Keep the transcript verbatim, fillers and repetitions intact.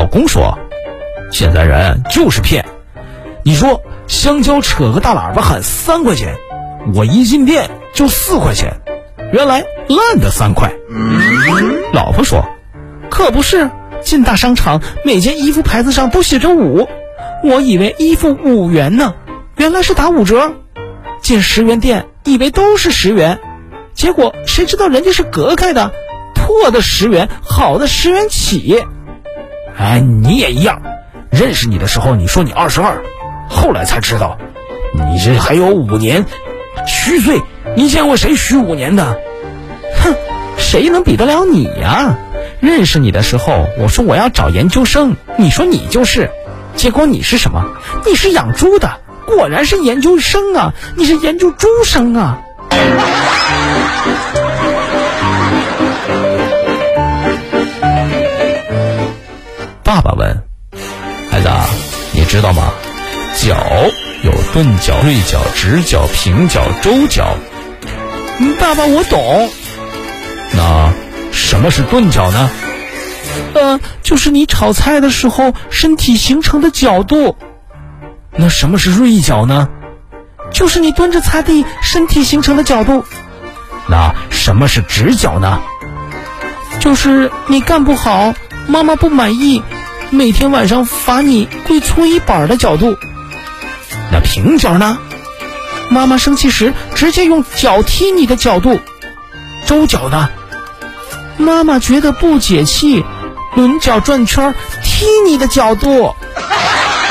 公说，现在人就是骗。你说香蕉扯个大喇叭喊三块钱，我一进店就四块钱，原来烂的三块。老婆说，可不是，进大商场每件衣服牌子上都写着五，我以为衣服五元呢，原来是打五折。进十元店以为都是十元，结果谁知道人家是隔开的，破的十元，好的十元起。哎，你也一样，认识你的时候你说你二十二，后来才知道你这还有五年虚岁，你见过谁虚五年的？哼，谁能比得了你呀？认识你的时候我说我要找研究生，你说你就是，结果你是什么？你是养猪的，果然是研究生啊，你是研究猪生啊。爸爸问，孩子，你知道吗？角有钝角、锐角、直角、平角、周角。嗯，爸爸我懂。那什么是钝角呢？呃，就是你炒菜的时候身体形成的角度。那什么是锐角呢？就是你蹲着擦地身体形成的角度。那什么是直角呢？就是你干不好，妈妈不满意，每天晚上罚你跪搓衣板的角度。那平角呢？妈妈生气时直接用脚踢你的角度。周角呢？妈妈觉得不解气，轮角转圈踢你的角度。